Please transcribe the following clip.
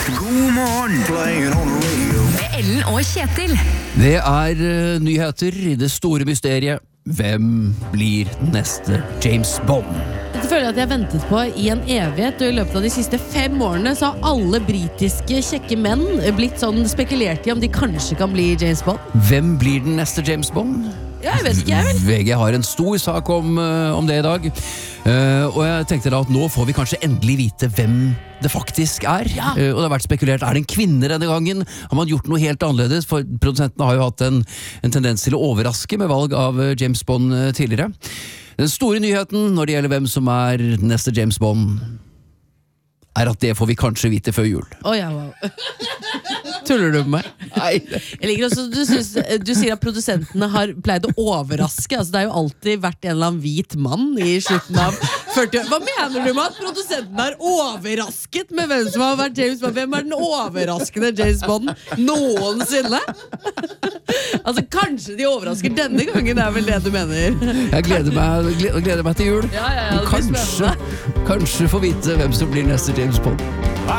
God morgen, playing on the radio. Med Ellen og Kjetil. Det nyheter i det store mysteriet. Hvem blir neste James Bond? Dette føler jeg at jeg har ventet på i en evighet, og i løpet av de siste 5 årene så har alle britiske kjekke menn blitt sånn spekulert i om de kanskje kan bli James Bond. Hvem blir den neste James Bond? Ja, jeg vet ikke, jeg vel. VG har en stor sak om det i dag. Og jeg tenkte da at nå får vi kanskje endelig vite hvem det faktisk er. Ja. Og det har vært spekulert, er det en kvinne denne gangen? Har man gjort noe helt annerledes? For produsentene har jo hatt en tendens til å overraske med valg av James Bond tidligere. Den store nyheten når det gjelder hvem som er neste James Bond, er at det får vi kanskje vite før jul. Ja, wow. Tuller du med meg? Nei. Jeg liker også du sier at produsentene har pleid å overraske. Altså, det har jo alltid vært en eller annen hvit mann i slutten av 40 år. Hva mener du med at produsentene har overrasket med hvem som har vært James Bond? Hvem er den overraskende James Bond noensinne? Altså, kanskje de overrasker denne gangen, er vel det du mener? Jeg gleder meg til jul. Ja, det blir spennende. Kanskje få vite hvem som blir neste James Bond.